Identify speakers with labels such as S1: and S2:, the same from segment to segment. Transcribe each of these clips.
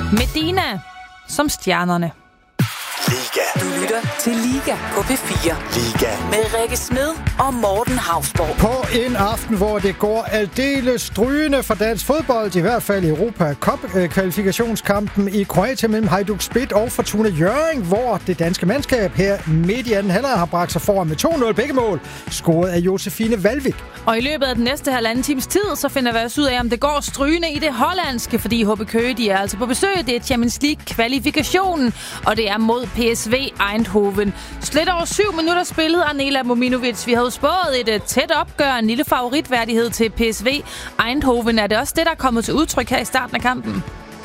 S1: Medina som stjernerne.
S2: Liga.
S3: Du lytter til Liga på P4.
S2: Liga.
S3: Med Rikke Smed og Morten Hausborg.
S4: På en aften, hvor det går aldeles strygende for dansk fodbold, i hvert fald i Europa Cup-kvalifikationskampen i Kroatien mellem Hajduk Split og Fortuna Hjørring, hvor det danske mandskab her midt i anden halvleg har bragt sig foran med 2-0 begge mål, scoret af Josefine Valvik.
S1: Og i løbet af den næste halvanden times tid, så finder vi os ud af, om det går strygende i det hollandske, fordi HB Køge, de er altså på besøg. Det er Champions League-kvalifikationen, og det er mod PSV Eindhoven. Slet over 7 minutter spillet Arnela Mominovic. Vi havde spået et tæt opgør, en lille favoritværdighed til PSV Eindhoven. Er det også det, der er kommet til udtryk her i starten af kampen?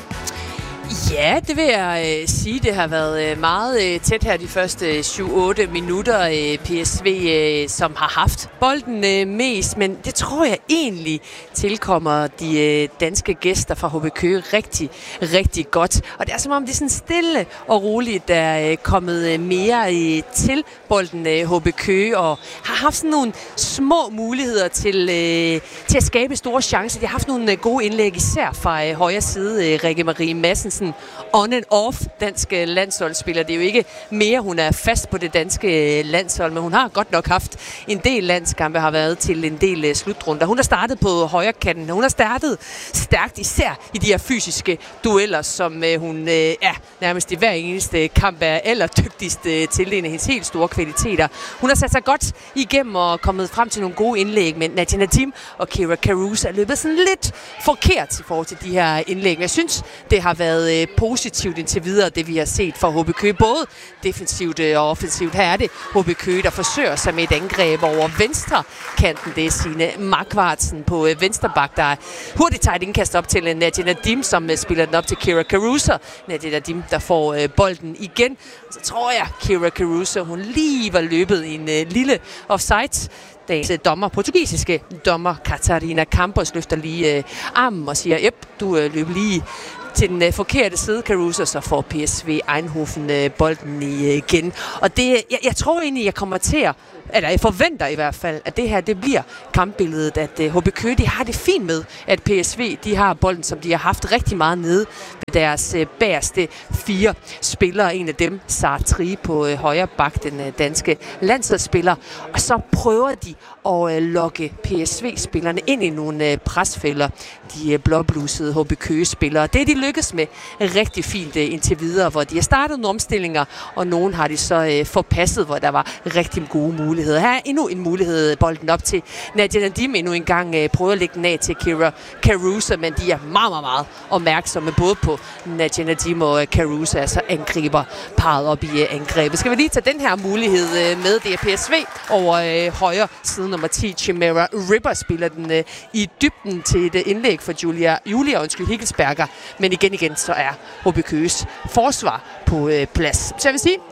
S5: Ja, det vil jeg sige. Det har været meget tæt her de første 7-8 minutter. PSV, som har haft bolden mest, men det tror jeg egentlig tilkommer de danske gæster fra HB Køge rigtig, rigtig godt. Og det er som om, det er sådan stille og roligt, der er kommet mere til bolden HB Køge, og har haft sådan nogle små muligheder til at skabe store chancer. De har haft nogle gode indlæg, især fra højre side, Rikke Marie Madsen, on and off dansk landsholdsspiller. Det er jo ikke mere, hun er fast på det danske landshold, men hun har godt nok haft en del landskampe, har været til en del slutrunder. Hun har startet på højre kanten. Hun har startet stærkt, især i de her fysiske dueller, som hun nærmest i hver eneste kamp er allerdygtigst til. En af hendes helt store kvaliteter. Hun har sat sig godt igennem og kommet frem til nogle gode indlæg, men Nadia Nadim og Kira Caruso er løbet sådan lidt forkert i forhold til de her indlæg. Men jeg synes, det har været positivt indtil videre, det vi har set fra HB Køge, både defensivt og offensivt. Her er det HB Køge, der forsøger sig med et angreb over venstre kanten. Det er Signe Markvartsen på venstre bak, der hurtigt tager et indkast op til Nadia Nadim, som spiller den op til Kira Caruso. Nadia Nadim, der får bolden igen. Så tror jeg, Kira Caruso, hun lige var løbet i en lille offside. Dagens portugisiske dommer Catarina Campos løfter lige armen og siger, du løb lige til den forkerte side, Caruso, så får PSV Eindhoven bolden igen. Og det, jeg tror egentlig, jeg kommer til eller jeg forventer i hvert fald, at det her, det bliver kampbilledet, at HB Køge, de har det fint med, at PSV, de har bolden, som de har haft rigtig meget nede ved deres bagerste 4 spillere. En af dem, Sartri på højre bak, den danske landsholdsspiller. Og så prøver de at lokke PSV-spillerne ind i nogle presfælder. De blåblusede HB Køge-spillere. Det er de lykkes med rigtig fint indtil videre, hvor de har startet nogle omstillinger, og nogen har de så forpasset, hvor der var rigtig gode muligheder. Her er endnu en mulighed, bolden op til Nadia Nadim endnu en gang prøver at lægge den af til Kira Caruso, men de er meget, meget, meget opmærksomme både på Nadia Nadim og Caruso, altså angriber parret op i angrebet. Skal vi lige tage den her mulighed med? Det er PSV over højre side nummer 10. Chimera Ripper spiller den i dybden til et indlæg for Julia Higgelsberger, men igen så er HB Køges forsvar på plads. Så jeg vil sige,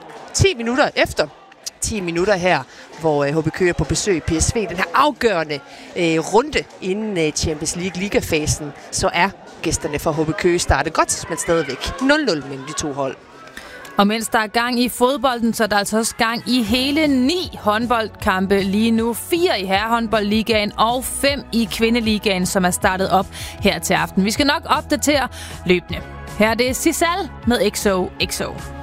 S5: 10 minutter her, hvor HB Køge er på besøg i PSV. Den her afgørende runde inden Champions League ligafasen, så er gæsterne fra HB Køge startet godt, men stadigvæk 0-0 mellem de to hold.
S1: Og mens der er gang i fodbolden, så er der altså også gang i hele 9 håndboldkampe lige nu. 4 i herrehåndboldligaen og 5 i kvindeligaen, som er startet op her til aften. Vi skal nok opdatere løbende. Her er det Sisal med XOXO.